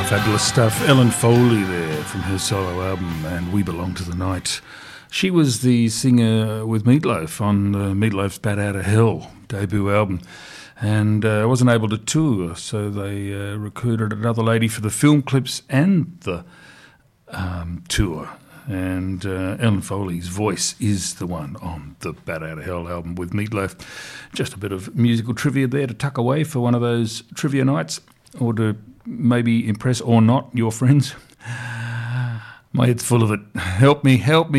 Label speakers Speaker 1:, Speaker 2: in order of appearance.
Speaker 1: Fabulous stuff. Ellen Foley there from her solo album, and We Belong to the Night. She was the singer with Meatloaf on Meatloaf's Bat Out of Hell debut album, and wasn't able to tour, so they recruited another lady for the film clips and the tour. And Ellen Foley's voice is the one on the Bat Out of Hell album with Meatloaf. Just a bit of musical trivia there to tuck away for one of those trivia nights, or to maybe impress or not your friends. My head's full of it. Help me, help me.